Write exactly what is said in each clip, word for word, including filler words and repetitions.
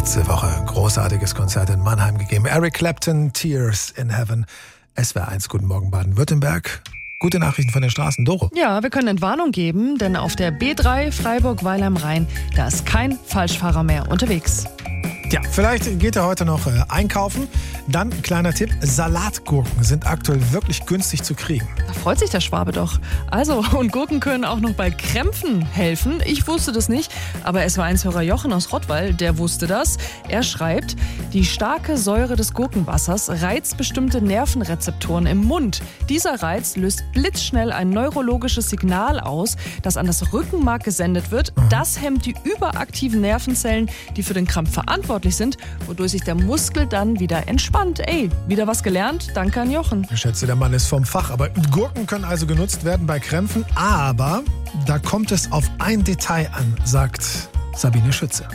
letzte Woche ein großartiges Konzert in Mannheim gegeben. Eric Clapton, Tears in Heaven. S W R eins, guten Morgen Baden-Württemberg. Gute Nachrichten von den Straßen, Doro. Ja, wir können Entwarnung geben, denn auf der B drei Freiburg-Weil am Rhein, da ist kein Falschfahrer mehr unterwegs. Ja, vielleicht geht er heute noch äh, einkaufen. Dann, kleiner Tipp, Salatgurken sind aktuell wirklich günstig zu kriegen. Da freut sich der Schwabe doch. Also, und Gurken können auch noch bei Krämpfen helfen. Ich wusste das nicht, aber S W R eins-Hörer Jochen aus Rottweil, der wusste das. Er schreibt, die starke Säure des Gurkenwassers reizt bestimmte Nervenrezeptoren im Mund. Dieser Reiz löst blitzschnell ein neurologisches Signal aus, das an das Rückenmark gesendet wird. Mhm. Das hemmt die überaktiven Nervenzellen, die für den Krampf verantwortlich sind, wodurch sich der Muskel dann wieder entspannt. Ey, wieder was gelernt? Danke an Jochen. Ich schätze, der Mann ist vom Fach. Aber Gurken können also genutzt werden bei Krämpfen. Aber da kommt es auf ein Detail an, sagt Sabine Schütze.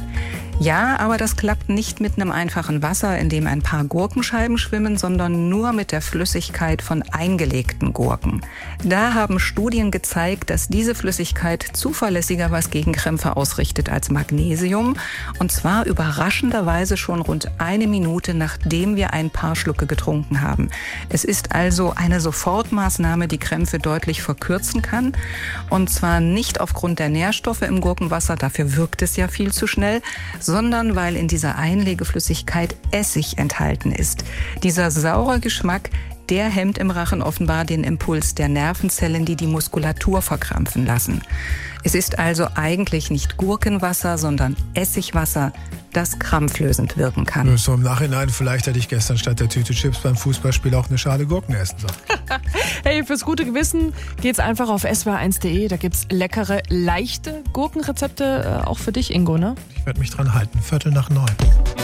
Ja, aber das klappt nicht mit einem einfachen Wasser, in dem ein paar Gurkenscheiben schwimmen, sondern nur mit der Flüssigkeit von eingelegten Gurken. Da haben Studien gezeigt, dass diese Flüssigkeit zuverlässiger was gegen Krämpfe ausrichtet als Magnesium. Und zwar überraschenderweise schon rund eine Minute, nachdem wir ein paar Schlucke getrunken haben. Es ist also eine Sofortmaßnahme, die Krämpfe deutlich verkürzen kann. Und zwar nicht aufgrund der Nährstoffe im Gurkenwasser, dafür wirkt es ja viel zu schnell, sondern weil in dieser Einlegeflüssigkeit Essig enthalten ist. Dieser saure Geschmack, der hemmt im Rachen offenbar den Impuls der Nervenzellen, die die Muskulatur verkrampfen lassen. Es ist also eigentlich nicht Gurkenwasser, sondern Essigwasser, das krampflösend wirken kann. So im Nachhinein, vielleicht hätte ich gestern statt der Tüte Chips beim Fußballspiel auch eine Schale Gurken essen sollen. Hey, fürs gute Gewissen geht's einfach auf S W R eins punkt de. Da gibt's leckere, leichte Gurkenrezepte, äh, auch für dich, Ingo, ne? Ich werde mich dran halten. Viertel nach neun.